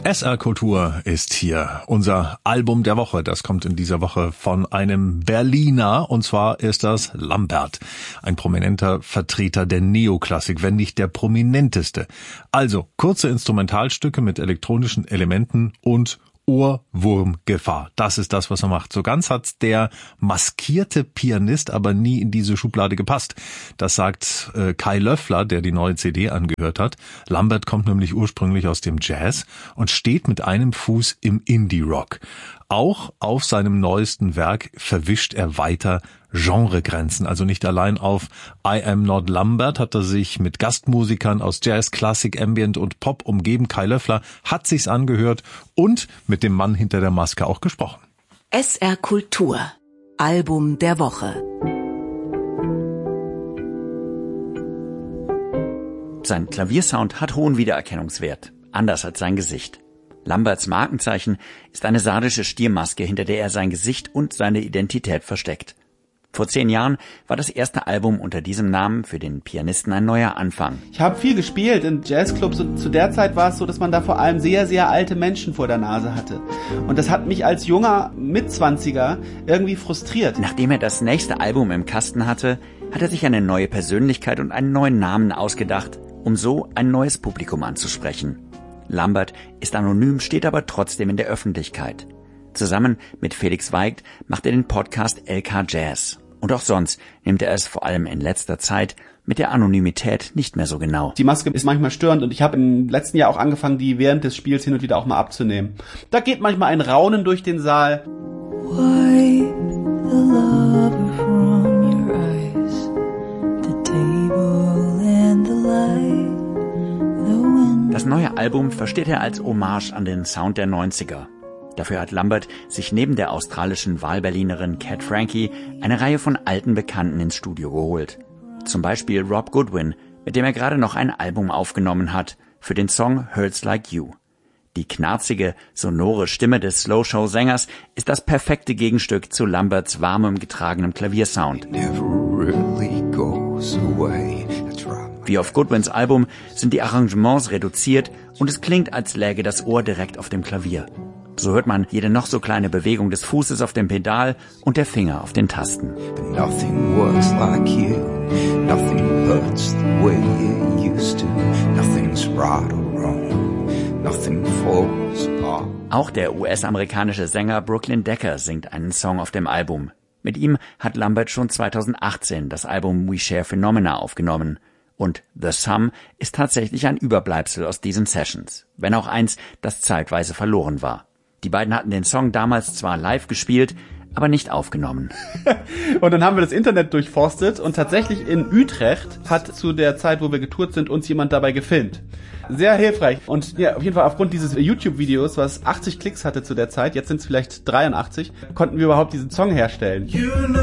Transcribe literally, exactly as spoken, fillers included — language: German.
S R Kultur ist hier. Unser Album der Woche, das kommt in dieser Woche von einem Berliner, und zwar ist das Lambert. Ein prominenter Vertreter der Neoklassik, wenn nicht der prominenteste. Also kurze Instrumentalstücke mit elektronischen Elementen und Ohrwurmgefahr. Das ist das, was er macht. So ganz hat's der maskierte Pianist aber nie in diese Schublade gepasst. Das sagt äh, Kai Löffler, der die neue C D angehört hat. Lambert kommt nämlich ursprünglich aus dem Jazz und steht mit einem Fuß im Indie-Rock. Auch auf seinem neuesten Werk verwischt er weiter Genregrenzen. Also nicht allein auf I Am Not Lambert hat er sich mit Gastmusikern aus Jazz, Klassik, Ambient und Pop umgeben. Kai Löffler hat sich's angehört und mit dem Mann hinter der Maske auch gesprochen. S R Kultur. Album der Woche. Sein Klaviersound hat hohen Wiedererkennungswert, anders als sein Gesicht. Lamberts Markenzeichen ist eine sardische Stiermaske, hinter der er sein Gesicht und seine Identität versteckt. Vor zehn Jahren war das erste Album unter diesem Namen für den Pianisten ein neuer Anfang. Ich habe viel gespielt in Jazzclubs und zu der Zeit war es so, dass man da vor allem sehr, sehr alte Menschen vor der Nase hatte. Und das hat mich als junger Mitzwanziger irgendwie frustriert. Nachdem er das nächste Album im Kasten hatte, hat er sich eine neue Persönlichkeit und einen neuen Namen ausgedacht, um so ein neues Publikum anzusprechen. Lambert ist anonym, steht aber trotzdem in der Öffentlichkeit. Zusammen mit Felix Weigt macht er den Podcast L K Jazz. Und auch sonst nimmt er es vor allem in letzter Zeit mit der Anonymität nicht mehr so genau. Die Maske ist manchmal störend und ich habe im letzten Jahr auch angefangen, die während des Spiels hin und wieder auch mal abzunehmen. Da geht manchmal ein Raunen durch den Saal. Wipe the lover from your eyes, the table and the light. Das neue Album versteht er als Hommage an den Sound der neunziger. Dafür hat Lambert sich neben der australischen Wahlberlinerin Cat Frankie eine Reihe von alten Bekannten ins Studio geholt. Zum Beispiel Rob Goodwin, mit dem er gerade noch ein Album aufgenommen hat, für den Song Hurts Like You. Die knarzige, sonore Stimme des Slow-Show-Sängers ist das perfekte Gegenstück zu Lamberts warmem, getragenem Klaviersound. Wie auf Goodwins Album sind die Arrangements reduziert und es klingt, als läge das Ohr direkt auf dem Klavier. So hört man jede noch so kleine Bewegung des Fußes auf dem Pedal und der Finger auf den Tasten. Auch der U S-amerikanische Sänger Brooklyn Decker singt einen Song auf dem Album. Mit ihm hat Lambert schon zweitausendachtzehn das Album We Share Phenomena aufgenommen. Und The Sum ist tatsächlich ein Überbleibsel aus diesen Sessions, wenn auch eins, das zeitweise verloren war. Die beiden hatten den Song damals zwar live gespielt, aber nicht aufgenommen. Und dann haben wir das Internet durchforstet und tatsächlich in Utrecht hat zu der Zeit, wo wir getourt sind, uns jemand dabei gefilmt. Sehr hilfreich. Und ja, auf jeden Fall aufgrund dieses YouTube-Videos, was achtzig Klicks hatte zu der Zeit, jetzt sind es vielleicht dreiundachtzig, konnten wir überhaupt diesen Song herstellen. You know